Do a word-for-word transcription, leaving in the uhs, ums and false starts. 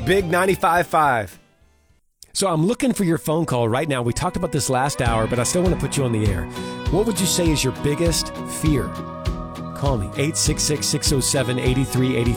Big ninety-five point five. So I'm looking for your phone call right now. We talked about this last hour, but I still want to put you on the air. What would you say is your biggest fear? Call me, eight six six, six oh seven, eight three eight